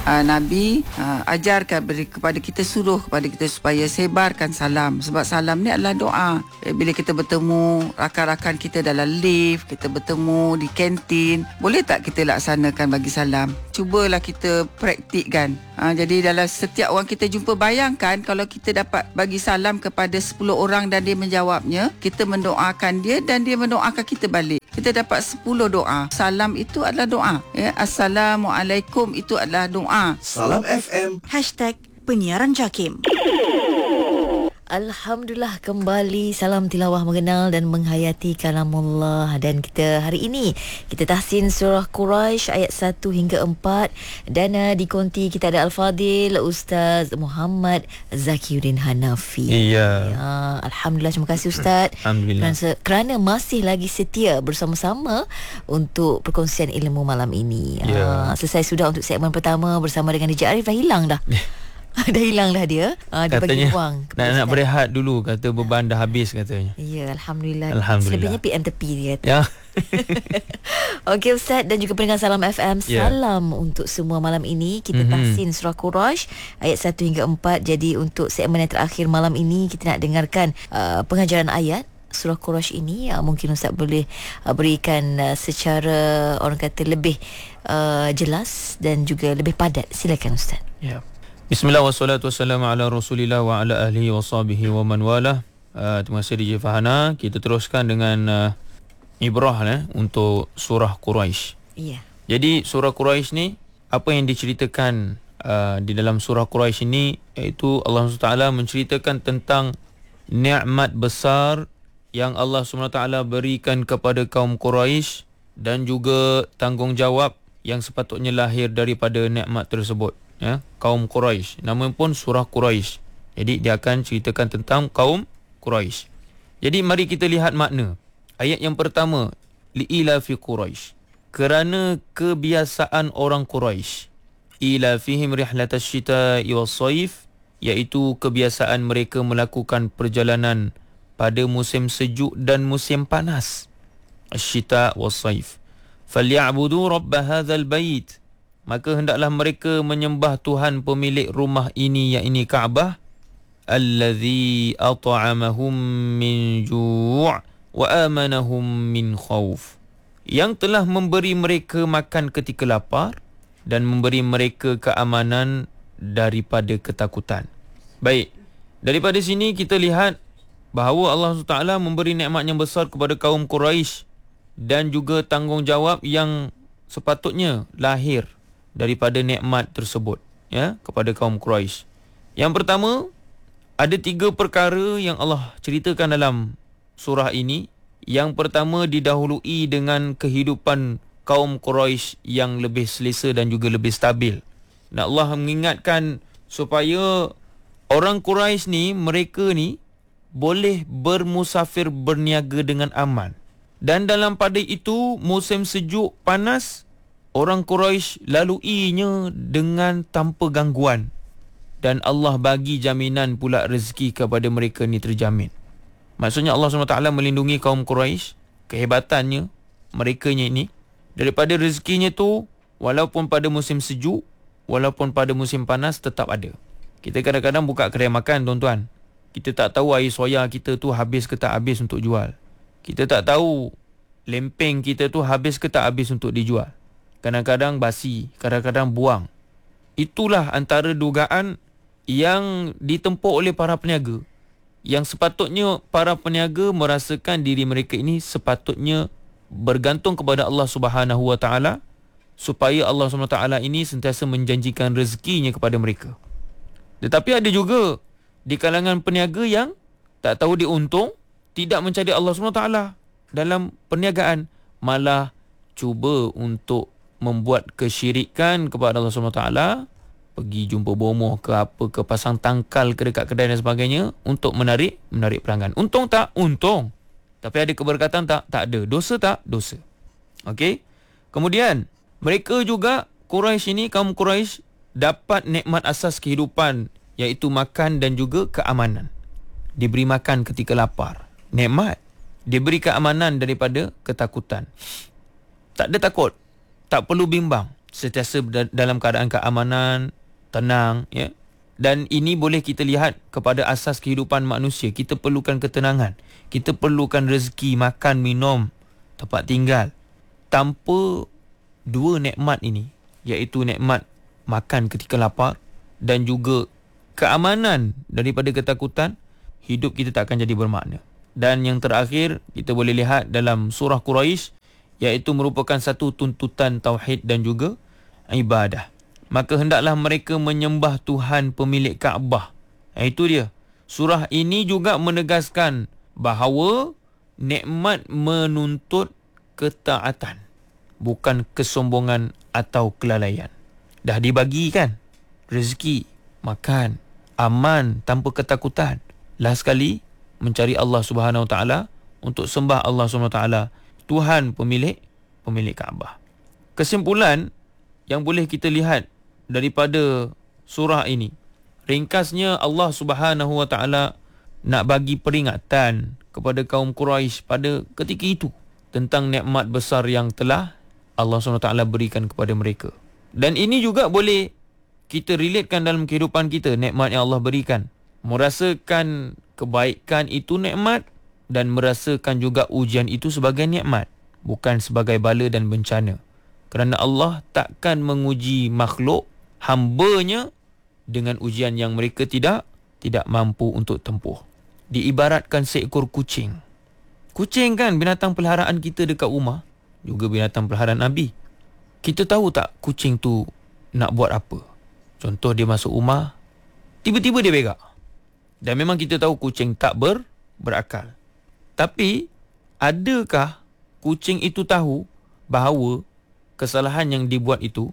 Nabi ajarkan kepada kita, suruh kepada kita supaya sebarkan salam. Sebab salam ni adalah doa. Bila kita bertemu rakan-rakan kita dalam lift, kita bertemu di kantin, boleh tak kita laksanakan bagi salam? Cubalah kita praktikkan. Jadi dalam setiap orang kita jumpa, bayangkan kalau kita dapat bagi salam kepada 10 orang dan dia menjawabnya, kita mendoakan dia dan dia mendoakan kita balik. Kita dapat 10 doa. Salam itu adalah doa. Assalamualaikum itu adalah doa. Salam FM #penyiaran JAKIM. Alhamdulillah, kembali salam tilawah mengenal dan menghayati kalamullah. Dan kita hari ini kita tahsin surah Quraisy ayat 1 hingga 4. Dan di konti kita ada Al-Fadil Ustaz Muhammad Zakiuddin Hanafi. Ya. Alhamdulillah, terima kasih Ustaz. Alhamdulillah. Kerana masih lagi setia bersama-sama untuk perkongsian ilmu malam ini. Selesai sudah untuk segmen pertama bersama dengan DJ Arif. Dah hilang dah. Dah hilang dah dia. Dia bagi ruang nak berehat dulu, kata beban dah habis katanya. Ya, Alhamdulillah. Alhamdulillah. Selebihnya PM tepi dia kata. Ya. Okey Ustaz dan juga pendengar Salam FM, salam untuk semua malam ini. Kita tahsin surah Quraisy ayat 1 hingga 4. Jadi untuk segmen yang terakhir malam ini, kita nak dengarkan pengajaran ayat surah Quraisy ini. Mungkin Ustaz boleh berikan secara orang kata lebih jelas dan juga lebih padat. Silakan Ustaz. Ya. Bismillah wassalatu wassalamu ala rasulillah wa ala ahlihi wa sahbihi wa man walah. Terima kasih DJ Fahana. Kita teruskan dengan ibrah untuk surah Quraisy. Ya. Jadi surah Quraisy ni, apa yang diceritakan di dalam surah Quraisy ini, iaitu Allah SWT menceritakan tentang nikmat besar yang Allah SWT berikan kepada kaum Quraisy dan juga tanggungjawab yang sepatutnya lahir daripada nikmat tersebut. Kaum Quraisy, nama pun surah Quraisy. Jadi dia akan ceritakan tentang kaum Quraisy. Jadi mari kita lihat makna. Ayat yang pertama, li'ila fi Quraisy, kerana kebiasaan orang Quraisy. Ila fihim rihlatash shita'i was-saif, iaitu kebiasaan mereka melakukan perjalanan pada musim sejuk dan musim panas. Ash-shita' was-saif. Falyabudu rabb hadzal bait, maka hendaklah mereka menyembah Tuhan pemilik rumah ini, yakni Kaabah. Allazi at'amahum min ju' wa amanahum min khauf, yang telah memberi mereka makan ketika lapar dan memberi mereka keamanan daripada ketakutan. Baik, daripada sini kita lihat bahawa Allah SWT memberi nikmat yang besar kepada kaum Quraisy dan juga tanggungjawab yang sepatutnya lahir daripada nikmat tersebut kepada kaum Quraisy. Yang pertama, ada 3 perkara yang Allah ceritakan dalam surah ini. Yang pertama, didahului dengan kehidupan kaum Quraisy yang lebih selesa dan juga lebih stabil. Dan Allah mengingatkan supaya orang Quraisy ni, mereka ni boleh bermusafir berniaga dengan aman. Dan dalam pada itu, musim sejuk panas, orang Quraisy laluinya dengan tanpa gangguan. Dan Allah bagi jaminan pula rezeki kepada mereka ni terjamin. Maksudnya Allah SWT melindungi kaum Quraisy. Kehebatannya, mereka ni daripada rezekinya tu, walaupun pada musim sejuk, walaupun pada musim panas, tetap ada. Kita kadang-kadang buka kedai makan, tuan-tuan. Kita tak tahu air soya kita tu habis ke tak habis untuk jual. Kita tak tahu lempeng kita tu habis ke tak habis untuk dijual. Kadang-kadang basi, kadang-kadang buang. Itulah antara dugaan yang ditempuh oleh para peniaga. Yang sepatutnya para peniaga merasakan diri mereka ini sepatutnya bergantung kepada Allah Subhanahu Wa Taala, supaya Allah Subhanahu Wa Taala ini sentiasa menjanjikan rezekinya kepada mereka. Tetapi ada juga di kalangan peniaga yang tak tahu dia untung, tidak mencari Allah Subhanahu Wa Taala dalam perniagaan, malah cuba untuk membuat kesyirikan kepada Allah SWT, pergi jumpa bomoh ke apa ke, pasang tangkal ke dekat kedai dan sebagainya untuk menarik pelanggan. Untung tak? Untung. Tapi ada keberkatan tak? Tak ada. Dosa tak? Dosa. Okey. Kemudian mereka juga, Quraisy ini, kaum Quraisy, dapat nikmat asas kehidupan, iaitu makan dan juga keamanan. Diberi makan ketika lapar, nikmat. Diberi keamanan daripada ketakutan. Tak ada takut, tak perlu bimbang. sentiasa dalam keadaan keamanan, tenang, ya. Dan ini boleh kita lihat kepada asas kehidupan manusia. Kita perlukan ketenangan. Kita perlukan rezeki, makan, minum, tempat tinggal. Tanpa dua nikmat ini, iaitu nikmat makan ketika lapar dan juga keamanan daripada ketakutan, hidup kita tak akan jadi bermakna. Dan yang terakhir, kita boleh lihat dalam surah Quraisy, iaitu merupakan satu tuntutan tauhid dan juga ibadah. Maka hendaklah mereka menyembah Tuhan pemilik Kaabah. Itu dia. Surah ini juga menegaskan bahawa nikmat menuntut ketaatan, bukan kesombongan atau kelalaian. Dah dibagi kan rezeki, makan, aman tanpa ketakutan. Last sekali mencari Allah Subhanahu Wa Taala, untuk sembah Allah Subhanahu Wa Taala, Tuhan pemilik Kaabah. Kesimpulan yang boleh kita lihat daripada surah ini, ringkasnya Allah Subhanahu Wa Taala nak bagi peringatan kepada kaum Quraisy pada ketika itu tentang nikmat besar yang telah Allah SWT berikan kepada mereka. Dan ini juga boleh kita relatekan dalam kehidupan kita, nikmat yang Allah berikan. Merasakan kebaikan itu nikmat, dan merasakan juga ujian itu sebagai nikmat, bukan sebagai bala dan bencana. Kerana Allah takkan menguji makhluk, hambanya, dengan ujian yang mereka tidak mampu untuk tempuh. Diibaratkan seekor kucing. Kucing kan binatang peliharaan kita dekat rumah, juga binatang peliharaan Nabi. Kita tahu tak kucing tu nak buat apa? Contoh, dia masuk rumah, tiba-tiba dia berak. Dan memang kita tahu kucing tak berakal. Tapi adakah kucing itu tahu bahawa kesalahan yang dibuat itu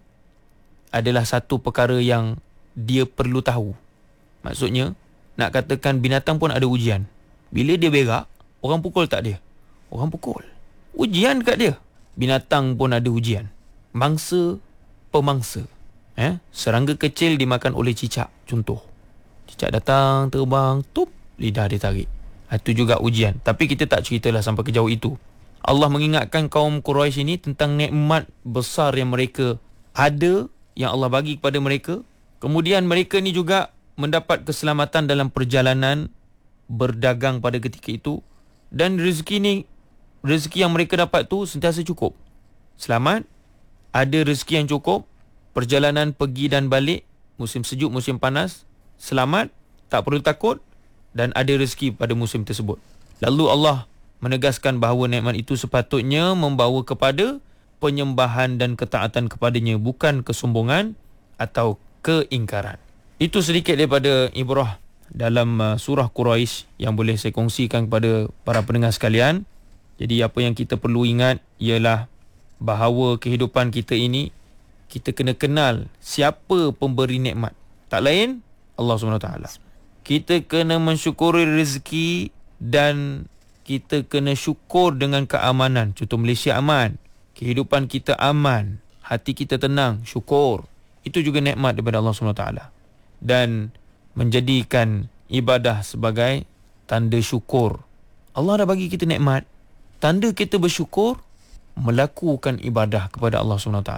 adalah satu perkara yang dia perlu tahu? Maksudnya, nak katakan binatang pun ada ujian. Bila dia berak, orang pukul tak dia? Orang pukul. Ujian dekat dia. Binatang pun ada ujian. Mangsa, pemangsa. Serangga kecil dimakan oleh cicak, contoh. Cicak datang, terbang, tup, lidah dia tarik. Itu juga ujian. Tapi kita tak ceritalah sampai ke jauh itu. Allah mengingatkan kaum Quraisy ini tentang nikmat besar yang mereka ada, yang Allah bagi kepada mereka. Kemudian mereka ni juga mendapat keselamatan dalam perjalanan berdagang pada ketika itu. Dan rezeki yang mereka dapat tu sentiasa cukup. Selamat, ada rezeki yang cukup, perjalanan pergi dan balik, musim sejuk, musim panas, selamat, tak perlu takut, dan ada rezeki pada musim tersebut. Lalu Allah menegaskan bahawa nikmat itu sepatutnya membawa kepada penyembahan dan ketaatan kepadanya, bukan kesombongan atau keingkaran. Itu sedikit daripada ibrah dalam surah Quraisy yang boleh saya kongsikan kepada para pendengar sekalian. Jadi apa yang kita perlu ingat ialah bahawa kehidupan kita ini, kita kena kenal siapa pemberi nikmat. Tak lain Allah SWT. Kita kena mensyukuri rezeki dan kita kena syukur dengan keamanan. Contoh, Malaysia aman, kehidupan kita aman, hati kita tenang, syukur. Itu juga nikmat daripada Allah SWT. Dan menjadikan ibadah sebagai tanda syukur. Allah dah bagi kita nikmat. Tanda kita bersyukur, melakukan ibadah kepada Allah SWT.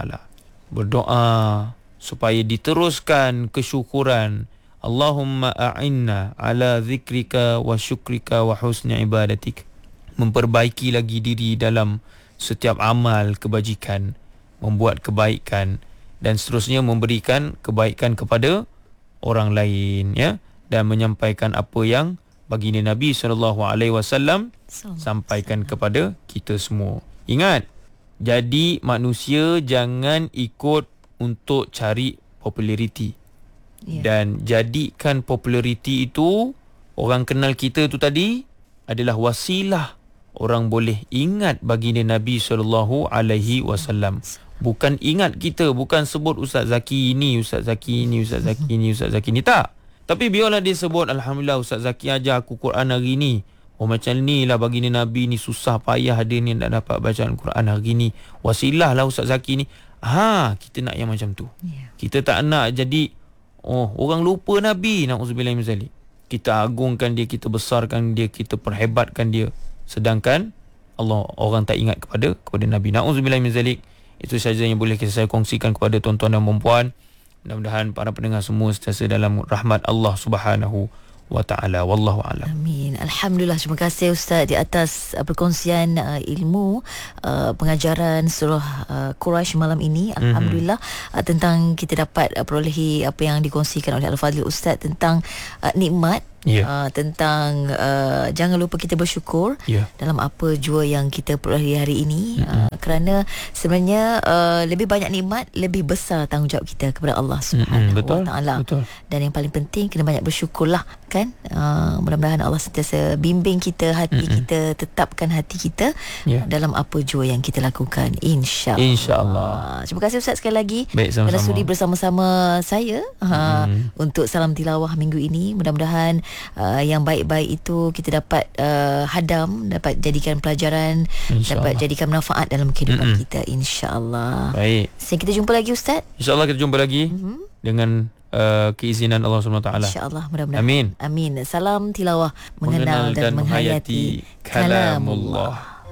Berdoa supaya diteruskan kesyukuran. Allahumma a'inna ala zikrika wa syukrika wa husni ibadatik. Memperbaiki lagi diri dalam setiap amal kebajikan, membuat kebaikan, dan seterusnya memberikan kebaikan kepada orang lain, ya, dan menyampaikan apa yang baginda Nabi SAW sampaikan kepada kita semua. Ingat, jadi manusia jangan ikut untuk cari populariti. Dan jadikan populariti itu, orang kenal kita tu tadi, adalah wasilah orang boleh ingat baginda Nabi SAW. Bukan ingat kita, bukan sebut Ustaz Zaki ini, Ustaz Zaki ini, Ustaz Zaki ini, Ustaz Zaki ini. Tak. Tapi biarlah dia sebut, Alhamdulillah Ustaz Zaki ajar aku Quran hari ni. Oh, macam ni lah baginda Nabi ni, susah payah dia ni tak dapat bacaan Quran hari ni. Wasilah lah Ustaz Zaki ni. Kita nak yang macam tu. Kita tak nak jadi orang lupa Nabi. Na'udzubillah min zalik. Kita agungkan dia, kita besarkan dia, kita perhebatkan dia. Sedangkan orang tak ingat kepada Nabi. Na'udzubillah min zalik. Itu saja yang boleh saya kongsikan kepada tuan-tuan dan puan-puan. Mudah-mudahan para pendengar semua sentiasa dalam rahmat Allah Subhanahu wa ta'ala. Wallahu a'lam. Amin. Alhamdulillah, terima kasih Ustaz di atas perkongsian ilmu pengajaran surah Quraisy malam ini. Alhamdulillah, tentang kita dapat perolehi apa yang dikongsikan oleh Al-Fadhil Ustaz tentang nikmat. Tentang jangan lupa kita bersyukur dalam apa jua yang kita peroleh hari ini. Kerana sebenarnya lebih banyak nikmat, lebih besar tanggungjawab kita kepada Allah Subhanahu wa ta'ala. Dan yang paling penting, kena banyak bersyukurlah kan. Mudah-mudahan Allah sentiasa bimbing kita, hati kita, tetapkan hati kita dalam apa jua yang kita lakukan, insya-Allah. Terima kasih Ustaz sekali lagi kerana sudi bersama-sama saya untuk Salam Tilawah minggu ini. Mudah-mudahan yang baik-baik itu kita dapat hadam, dapat jadikan pelajaran, dapat jadikan manfaat dalam kehidupan kita, insya-Allah. Baik. Sampai kita jumpa lagi Ustaz. InsyaAllah kita jumpa lagi dengan keizinan Allah SWT. InsyaAllah, mudah-mudahan. Amin. Amin. Salam tilawah, mengenal dan menghayati kalamullah.